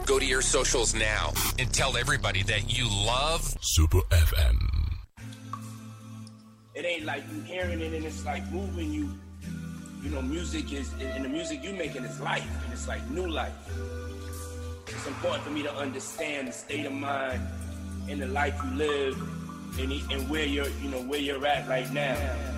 Go to your socials now and tell everybody that you love Super FM. It ain't like you hearing it and it's like moving you. You know, music is, and the music you making is life, and it's like new life. It's important for me to understand the state of mind and the life you live and where you're, where you're at right now.